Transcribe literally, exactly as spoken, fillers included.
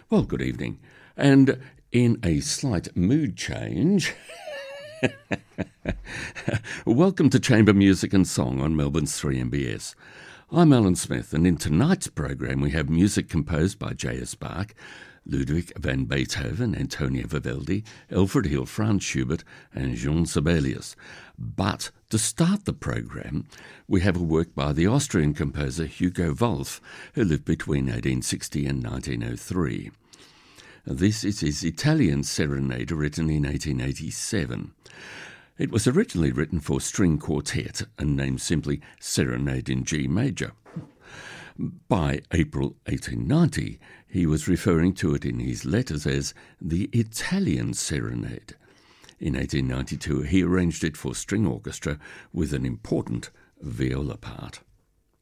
Well, good evening. And in a slight mood change, welcome to Chamber Music and Song on Melbourne's three M B S. I'm Alan Smith, and in tonight's program we have music composed by J S Bach, Ludwig van Beethoven, Antonio Vivaldi, Alfred Hill, Franz Schubert and Jean Sibelius. But to start the program, we have a work by the Austrian composer Hugo Wolf, who lived between eighteen sixty and nineteen oh three. This is his Italian Serenade, written in eighteen eighty-seven. It was originally written for string quartet and named simply Serenade in G major. By April eighteen ninety, he was referring to it in his letters as the Italian Serenade. In eighteen ninety-two, he arranged it for string orchestra with an important viola part.